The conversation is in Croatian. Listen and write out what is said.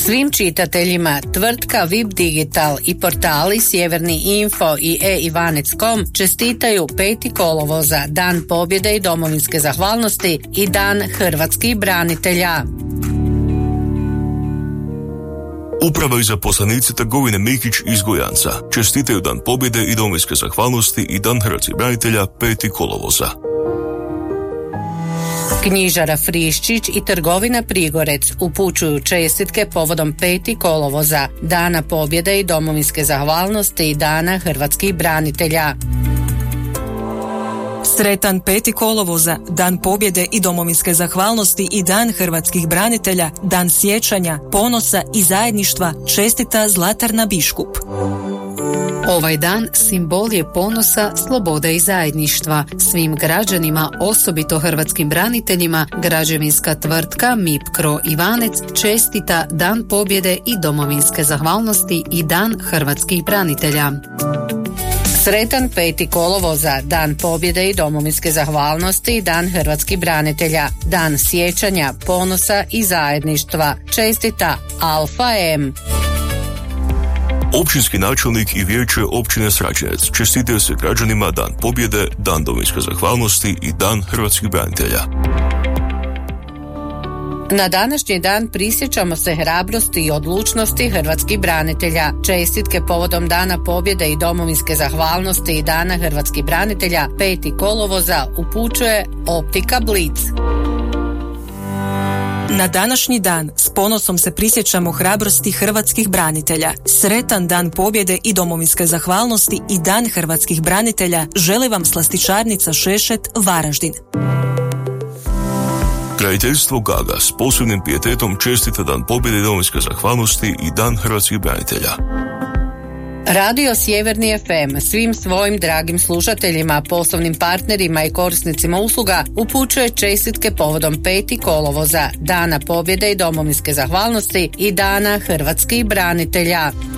Svim čitateljima tvrtka VIP Digital i portali Sjeverni Info i e-Ivanec.com čestitaju 5. kolovoza, Dan pobjede i domovinske zahvalnosti i Dan hrvatskih branitelja. Uprava i zaposlenici trgovine Mikić iz Gojanca čestitaju Dan pobjede i domovinske zahvalnosti i Dan hrvatskih branitelja 5. kolovoza. Knjižara Friščić i trgovina Prigorec upućuju čestitke povodom 5. kolovoza, Dana pobjede i domovinske zahvalnosti i Dana hrvatskih branitelja. Sretan 5. kolovoza, Dan pobjede i domovinske zahvalnosti i Dan hrvatskih branitelja, Dan sjećanja, ponosa i zajedništva čestita Zlatarna Biškup. Ovaj dan simbol je ponosa, slobode i zajedništva. Svim građanima, osobito hrvatskim braniteljima, građevinska tvrtka MIPCRO Ivanec čestita Dan pobjede i domovinske zahvalnosti i Dan hrvatskih branitelja. Sretan 5. kolovoza, Dan pobjede i domovinske zahvalnosti i Dan hrvatskih branitelja, Dan sjećanja, ponosa i zajedništva čestita Alfa M. Općinski načelnik i vijeće općine Sraćinec čestitaju se građanima Dan pobjede, Dan domovinske zahvalnosti i Dan hrvatskih branitelja. Na današnji dan prisjećamo se hrabrosti i odlučnosti hrvatskih branitelja. Čestitke povodom Dana pobjede i domovinske zahvalnosti i Dana hrvatskih branitelja 5. kolovoza upućuje Optika Blic. Na današnji dan s ponosom se prisjećamo hrabrosti hrvatskih branitelja. Sretan Dan pobjede i domovinske zahvalnosti i Dan hrvatskih branitelja želi vam slastičarnica Šešet, Varaždin. Graditeljstvo Gaga s posebnim pijetetom čestita Dan pobjede i domovinske zahvalnosti i Dan hrvatskih branitelja. Radio Sjeverni FM svim svojim dragim slušateljima, poslovnim partnerima i korisnicima usluga upućuje čestitke povodom 5. kolovoza, Dana pobjede i domovinske zahvalnosti i Dana hrvatskih branitelja.